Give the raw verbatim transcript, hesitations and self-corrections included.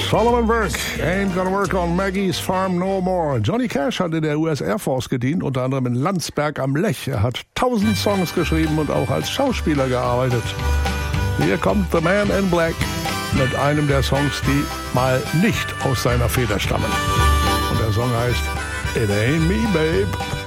Solomon Burke, Ain't Gonna Work on Maggie's Farm No More. Johnny Cash hat in der U S Air Force gedient, unter anderem in Landsberg am Lech. Er hat tausend Songs geschrieben und auch als Schauspieler gearbeitet. Hier kommt The Man in Black mit einem der Songs, die mal nicht aus seiner Feder stammen. Und der Song heißt It Ain't Me, Babe.